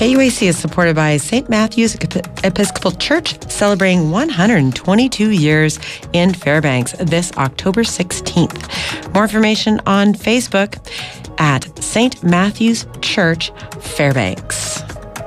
KUAC is supported by St. Matthew's Episcopal Church, celebrating 122 years in Fairbanks this October 16th. More information on Facebook at St. Matthew's Church, Fairbanks.